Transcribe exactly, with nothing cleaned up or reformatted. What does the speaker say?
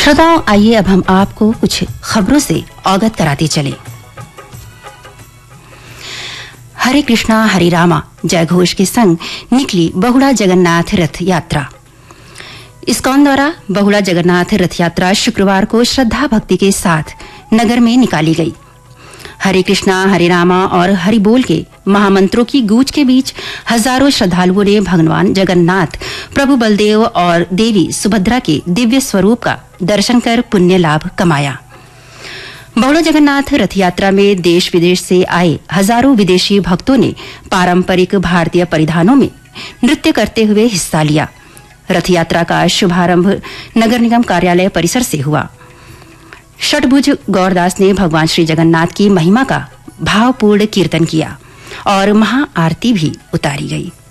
श्रोताओं, आइए अब हम आपको कुछ खबरों से अवगत कराते चले। हरे कृष्णा हरे रामा जय घोष के संग निकली बहुड़ा जगन्नाथ रथ यात्रा। इस्कॉन द्वारा बहुड़ा जगन्नाथ रथ यात्रा शुक्रवार को श्रद्धा भक्ति के साथ नगर में निकाली गई। हरे कृष्णा हरे रामा और हरि बोल के महामंत्रों की गूंज के बीच हजारों श्रद्धालुओं ने भगवान जगन्नाथ, प्रभु बलदेव और देवी सुभद्रा के दिव्य स्वरूप का दर्शन कर पुण्य लाभ कमाया। बहुड़ा जगन्नाथ रथ यात्रा में देश विदेश से आए हजारों विदेशी भक्तों ने पारंपरिक भारतीय परिधानों में नृत्य करते हुए हिस्सा लिया। रथ यात्रा का शुभारंभ नगर निगम कार्यालय परिसर से हुआ। षटभुज गौरदास ने भगवान श्री जगन्नाथ की महिमा का भावपूर्ण कीर्तन किया और महाआरती भी उतारी गई।